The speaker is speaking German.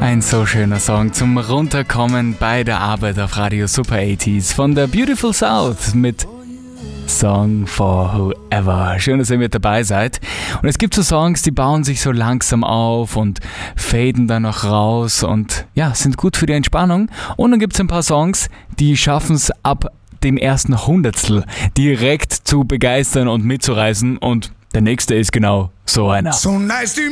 Ein so schöner Song zum Runterkommen bei der Arbeit auf Radio Super 80s von der Beautiful South mit Song for Whoever. Schön, dass ihr mit dabei seid. Und es gibt so Songs, die bauen sich so langsam auf und faden dann noch raus und ja, sind gut für die Entspannung. Und dann gibt es ein paar Songs, die schaffen es ab dem ersten Hundertstel direkt zu begeistern und mitzureißen. Und der nächste ist genau so einer. So nice to